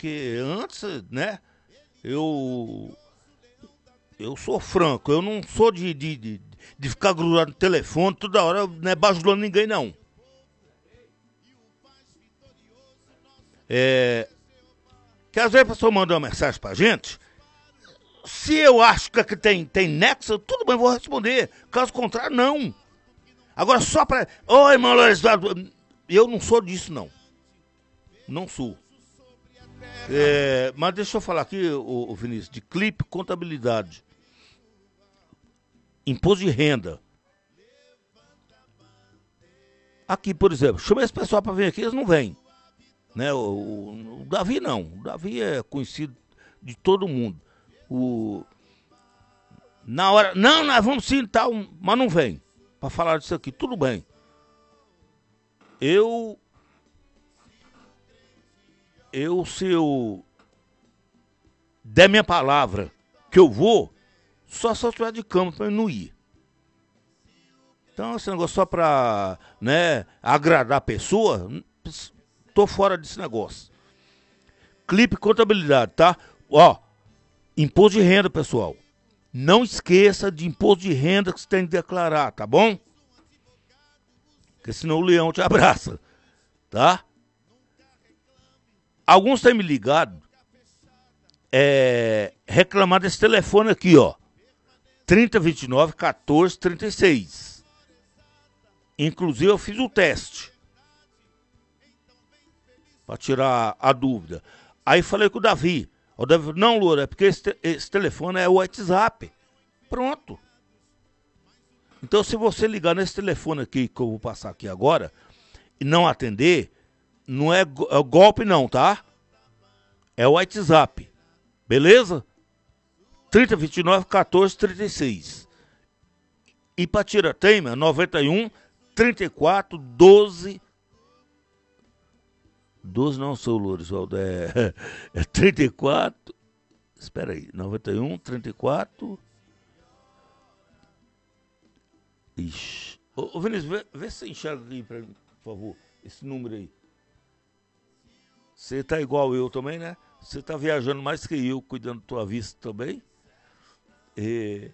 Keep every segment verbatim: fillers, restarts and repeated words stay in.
porque antes, né, eu eu sou franco, eu não sou de, de, de, de ficar grudado no telefone toda hora, não é bajulando ninguém, não. É, que às vezes a pessoa manda uma mensagem pra gente, se eu acho que tem, tem nexo, tudo bem, vou responder. Caso contrário, não. Agora só pra... Oi, irmão Lourenço, eu não sou disso, não. Não sou. É, mas deixa eu falar aqui, o, o Vinícius, de clipe contabilidade. Imposto de renda. Aqui, por exemplo, chamei esse pessoal para vir aqui, eles não vêm. Né? O, o, o Davi não. O Davi é conhecido de todo mundo. O, na hora, não, nós vamos sim, tal, mas não vem. Para falar disso aqui, tudo bem. Eu... Eu, se eu der minha palavra que eu vou, só se eu estiver de cama para não ir. Então, esse negócio só para, né, agradar a pessoa, tô fora desse negócio. Clipe contabilidade, tá? Ó, imposto de renda, pessoal. Não esqueça de imposto de renda que você tem que declarar, tá bom? Porque senão o leão te abraça, tá? Alguns têm me ligado, é, reclamar desse telefone aqui, ó. trinta, vinte e nove, quatorze, trinta e seis. Inclusive eu fiz o teste. Pra tirar a dúvida. Aí falei com o Davi. O Davi, não, Loura, é porque esse, esse telefone é o WhatsApp. Pronto. Então se você ligar nesse telefone aqui, que eu vou passar aqui agora, e não atender... Não é, é golpe não, tá? É o WhatsApp. Beleza? trinta, vinte e nove, quatorze, trinta e seis. E pra Tiratema, noventa e um, trinta e quatro, doze. doze não, seu Lourivaldo. É, é trinta e quatro. Espera aí. noventa e um, trinta e quatro. Ixi. Ô, ô Vinícius, vê, vê se você enxerga aqui pra mim, por favor. Esse número aí. Você tá igual eu também, né? Você tá viajando mais que eu, cuidando da tua vista também. E...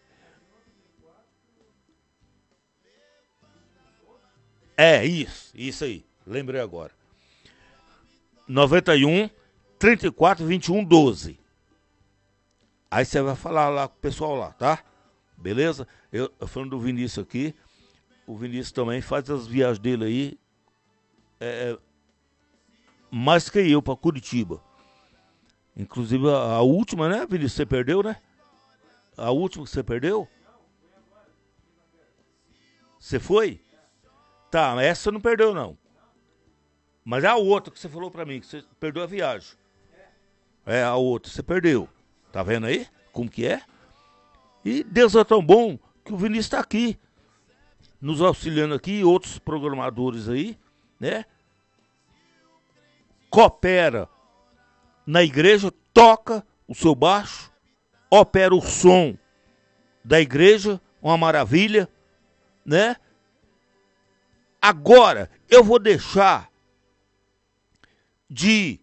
É, isso, isso aí. Lembrei agora. noventa e um, trinta e quatro, vinte e um, doze. Aí você vai falar lá com o pessoal lá, tá? Beleza? Eu, eu falando do Vinícius aqui. O Vinícius também faz as viagens dele aí. É... mais que eu para Curitiba. Inclusive a, a última, né, Vinícius? Você perdeu, né? A última que você perdeu? Você foi? Tá, essa você não perdeu, não. Mas é a outra que você falou pra mim, que você perdeu a viagem. É, a outra, você perdeu. Tá vendo aí? Como que é? E Deus é tão bom que o Vinícius tá aqui, nos auxiliando aqui, e outros programadores aí, né? Coopera na igreja, toca o seu baixo, opera o som da igreja, uma maravilha, né? Agora, eu vou deixar de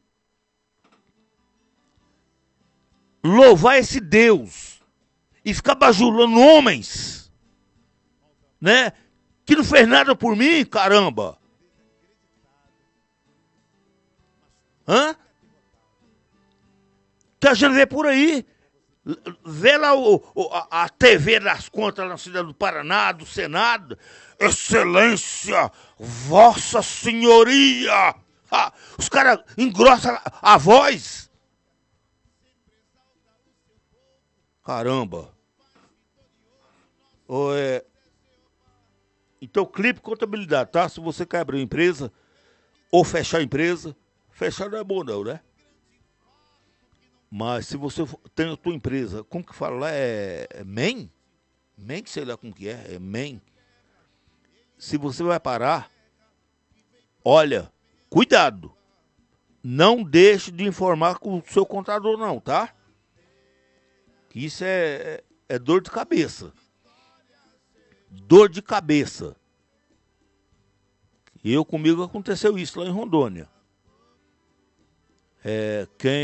louvar esse Deus e ficar bajulando homens, né? Que não fez nada por mim, caramba. Hã? Que a gente vê por aí. Vê lá o, o, a, a T V das contas na cidade do Paraná, do Senado. Excelência, Vossa Senhoria. Ah, os caras engrossam a, a voz. Caramba. Oh, é... Então, clipe contabilidade, tá? Se você quer abrir uma empresa ou fechar a empresa, fechar não é bom não, né? Mas se você tem a tua empresa, como que fala lá? É, é M E M? M E M, sei lá como que é, é M E M. Se você vai parar, olha, cuidado. Não deixe de informar com o seu contador não, tá? Isso é, é dor de cabeça. Dor de cabeça. Eu comigo aconteceu isso lá em Rondônia. É, quem